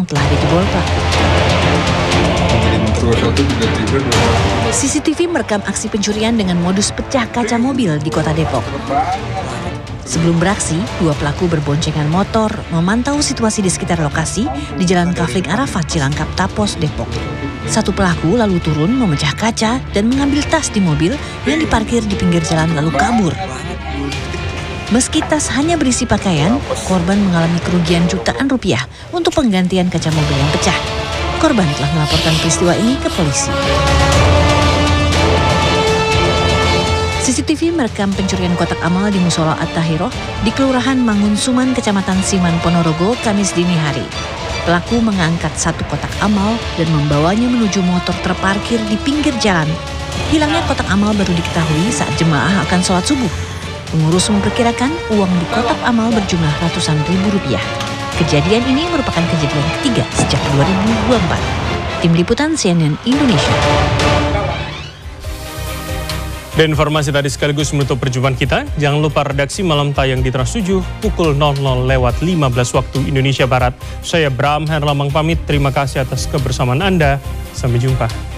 yang telah dijebol pelaku. CCTV merekam aksi pencurian dengan modus pecah kaca mobil di kota Depok. Sebelum beraksi, dua pelaku berboncengan motor memantau situasi di sekitar lokasi di Jalan Kafling Arafat, Cilangkap, Tapos, Depok. Satu pelaku lalu turun memecah kaca dan mengambil tas di mobil yang diparkir di pinggir jalan lalu kabur. Meski tas hanya berisi pakaian, korban mengalami kerugian jutaan rupiah untuk penggantian kaca mobil yang pecah. Korban telah melaporkan peristiwa ini ke polisi. CCTV merekam pencurian kotak amal di Musola At-Tahiroh di Kelurahan Mangunsuman, Kecamatan Siman, Ponorogo, Kamis dini hari. Pelaku mengangkat satu kotak amal dan membawanya menuju motor terparkir di pinggir jalan. Hilangnya kotak amal baru diketahui saat jemaah akan sholat subuh. Pengurus memperkirakan uang di kotak amal berjumlah ratusan ribu rupiah. Kejadian ini merupakan kejadian ketiga sejak 2024. Tim Liputan CNN Indonesia. Dan informasi tadi sekaligus menutup perjumpaan kita. Jangan lupa redaksi malam tayang di Trans 7 pukul 00:15 waktu Indonesia Barat. Saya Bram Herlamang pamit. Terima kasih atas kebersamaan Anda. Sampai jumpa.